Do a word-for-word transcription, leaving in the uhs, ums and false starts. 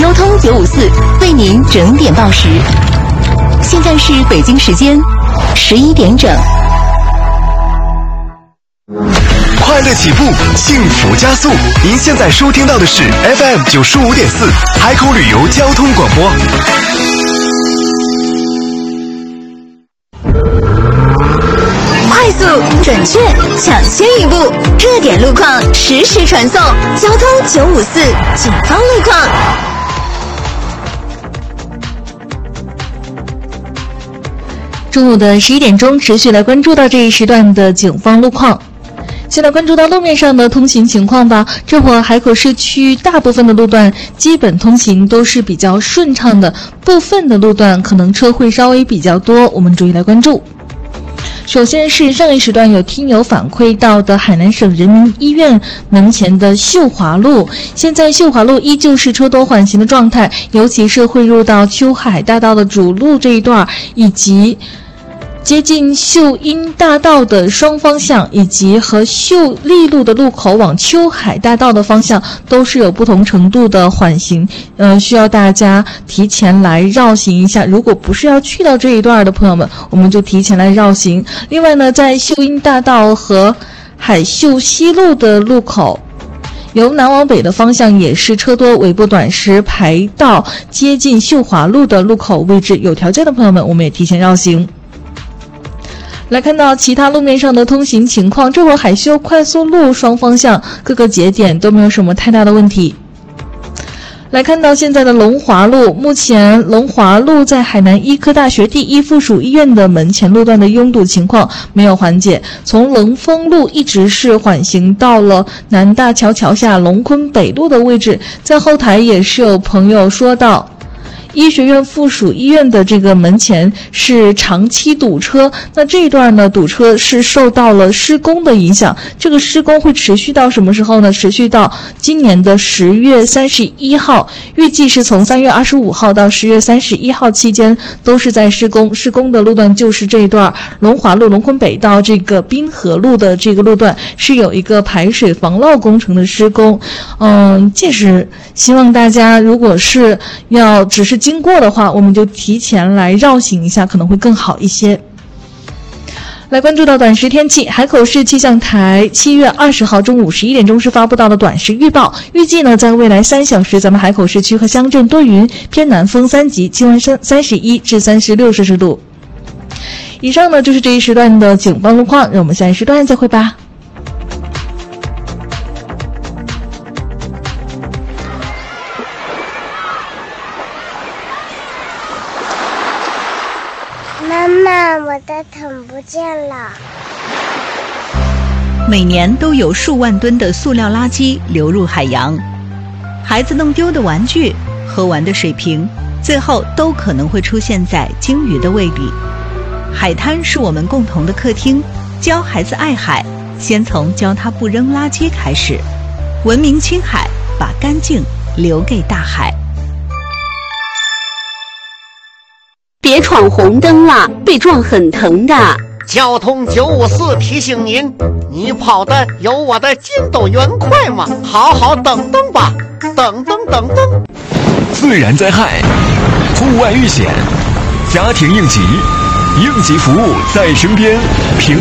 交通九五四为您整点报时。现在是北京时间十一点整。 快乐起步，幸福加速。您现在收听到的是 F M 九十五点四海口旅游交通广播。 快速、准确、抢先一步，热点路况实时传送。交通九五四警方路况。 中午的十一点钟，持续来关注到这一时段的警方路况。先来关注到路面上的通行情况吧。这会儿海口市区大部分的路段基本通行都是比较顺畅的，部分的路段可能车会稍微比较多，我们注意来关注。首先是上一时段有听友反馈到的海南省人民医院门前的秀华路，现在秀华路依旧是车多缓行的状态，尤其是汇入到秋海大道的主路这一段，以及接近秀英大道的双方向，以及和秀丽路的路口往秋海大道的方向，都是有不同程度的缓行，呃，需要大家提前来绕行一下。如果不是要去到这一段的朋友们，我们就提前来绕行。另外呢，在秀英大道和海秀西路的路口，由南往北的方向也是车多，尾部短时排到接近秀华路的路口位置，有条件的朋友们，我们也提前绕行。来看到其他路面上的通行情况，这会儿海修快速路双方向各个节点都没有什么太大的问题。来看到现在的龙华路，目前龙华路在海南医科大学第一附属医院的门前路段的拥堵情况没有缓解，从龙丰路一直是缓行到了南大桥桥下龙坤北路的位置。在后台也是有朋友说到，医学院附属医院的这个门前是长期堵车，那这一段呢堵车是受到了施工的影响，这个施工会持续到什么时候呢？持续到今年的十月三十一号，预计是从三月二十五号到十月三十一号期间都是在施工。施工的路段就是这一段龙华路龙坤北到这个滨河路的这个路段，是有一个排水防涝工程的施工。嗯，届时希望大家如果是要只是经过的话，我们就提前来绕行一下，可能会更好一些。来关注到短时天气，海口市气象台七月二十号中午十一点钟是发布到了短时预报，预计呢在未来三小时，咱们海口市区和乡镇多云，偏南风三级，气温三十一至三十六摄氏度。以上呢就是这一时段的警方路况，让我们下一时段再会吧。 妈妈，我的桶不见了。 每年都有数万吨的塑料垃圾流入海洋，孩子弄丢的玩具、喝完的水瓶，最后都可能会出现在鲸鱼的胃里。海滩是我们共同的客厅，教孩子爱海，先从教他不扔垃圾开始。文明青海，把干净留给大海。 别闯红灯了，被撞很疼的。 交通九五四提醒您，你跑的有我的筋斗云快吗？好好等等吧，等等等等。 自然灾害、户外遇险、家庭应急，应急服务在身边。平